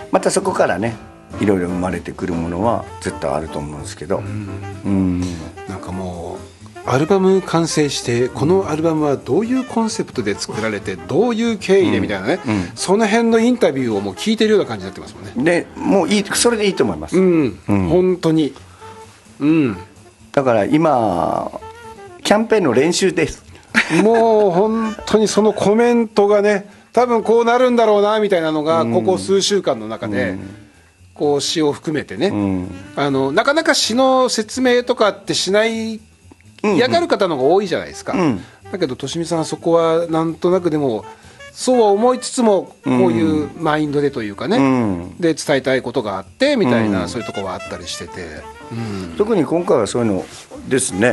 またそこからねいろいろ生まれてくるものは絶対あると思うんですけど、 なんかもうアルバム完成してこのアルバムはどういうコンセプトで作られてどういう経緯でみたいなね、その辺のインタビューをもう聞いてるような感じになってますもんね。 でもういい、それでいいと思います。 本当に、 だから今キャンペーンの練習です。 もう本当にそのコメントがね、多分こうなるんだろうなみたいなのがここ数週間の中で、こう詩を含めてね、なかなか詩の説明とかってしない嫌がる方の方が多いじゃないですか、だけどとしみさんはそこはなんとなくでもそうは思いつつもこういうマインドでというかね、で伝えたいことがあってみたいな、そういうところはあったりしてて、 特に今回はそういうのですね。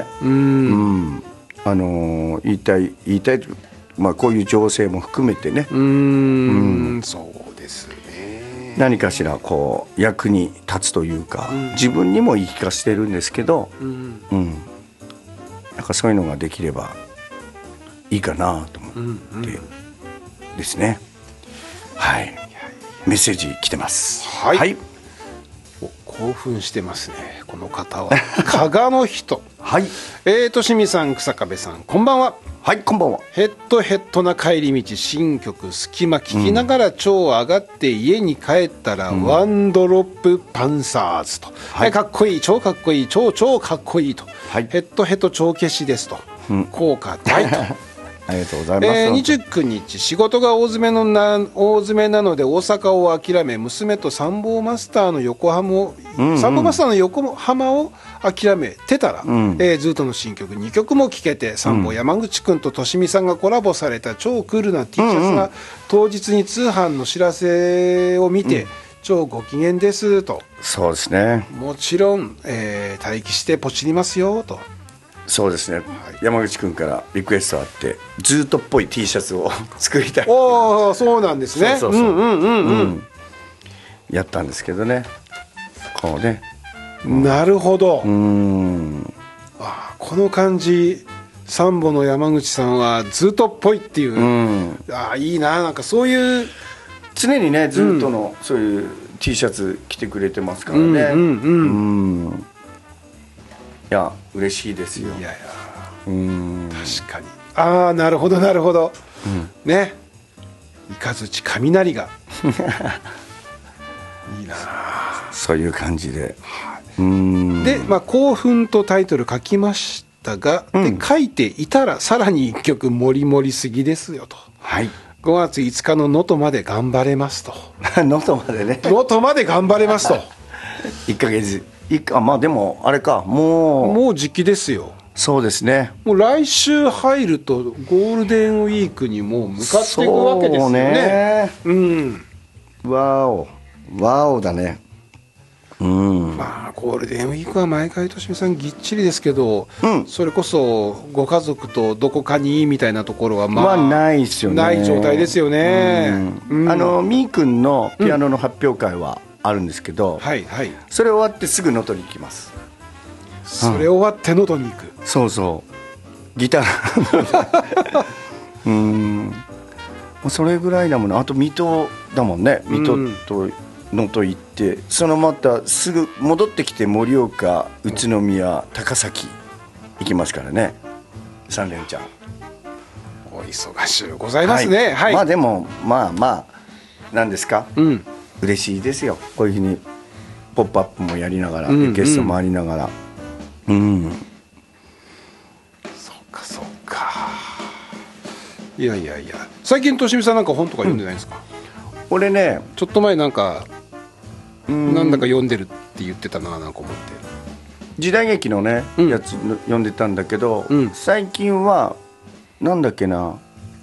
言いたい、こういう情勢も含めてね、 そうですね。 何かしらこう役に立つというか、自分にも言い聞かせてるんですけど、なんかそういうのができればいいかなと思ってですね。はい、メッセージ来てます。はい、 興奮してますねこの方は。加賀の人。 はい、 としみさん、草壁さん、こんばんは。 はい、こんばんは。 ヘッドヘッドな帰り道、新曲隙間聞きながら超上がって家に帰ったら、ワンドロップパンサーズと、かっこいい、超かっこいい、超かっこいいと、ヘッドヘッド超消しですと、効果大と。 ありがとうございます。 29日仕事が大詰めなので大阪を諦め、娘とサンボマスターの横浜を諦めてたら、ズートの新曲2曲も聴けて、サンボ山口くんととしみさんがコラボされた超クールな T シャツが当日に通販の知らせを見て、超ご機嫌ですと。 そうですね。 もちろん、待機してポチりますよと。 そうですね、山口君からリクエストあってズートっぽい T シャツを作りたい。 おお、そうなんですね。 やったんですけどね、こうね。 なるほど。この感じ、サンボの山口さんはズートっぽいっていう、いいな。なんかそういう常にねズートのそういう T シャツ着てくれてますからね。いや嬉しいですよ。 いやいや、確かに。ああ、なるほどなるほど、ね、雷雷がいいな。 そういう感じで、 で、興奮とタイトル書きましたが、で書いていたらさらに1曲もりもりすぎですよと。5月5日の能登まで頑張れますと。 能登までね、 能登まで頑張れますと。 1ヶ月でもあれか、 もう時期ですよ。 そうですね。 もう来週入るとゴールデンウィークにもう向かっていくわけですよね。 わおだね。 ゴールデンウィークは毎回としみさんぎっちりですけど、それこそご家族とどこかにみたいなところはないですよね。 ない状態ですよね。 みーくんのピアノの発表会はあるんですけど、それ終わってすぐ能登に行きます。 それ終わって能登に行く。 そうそうギターそれぐらいだもんね。あと水戸だもんね。水戸と能登行って、そのまたすぐ戻ってきて盛岡、宇都宮、高崎行きますからね。3連チャン。 お忙しゅうございますね。 でもなんですか、嬉しいですよ。こういうふうにポップアップもやりながら、ゲストもありながら。 そうか。いや最近としみさんなんか本とか読んでないんですか？ 俺ね、 ちょっと前なんだか読んでるって言ってたな、なんか思って。 時代劇のね、やつ読んでたんだけど、最近はなんだっけな、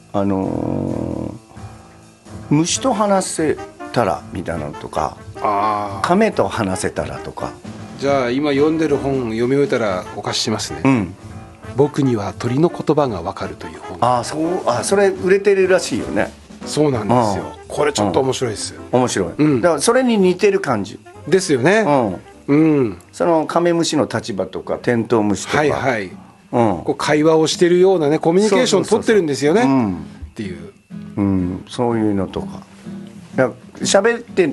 虫と話せたらみたいなのとか、亀と話せたらとか。 じゃあ今読んでる本読み終えたらお貸ししますね。僕には鳥の言葉がわかるという本。 それ売れてるらしいよね。 そうなんですよ。これちょっと面白いです。 面白い。だからそれに似てる感じですよね。 そのカメムシの立場とかテントウムシとか、 こう会話をしてるようなね、コミュニケーション取ってるんですよねっていう、 そういうのとか喋って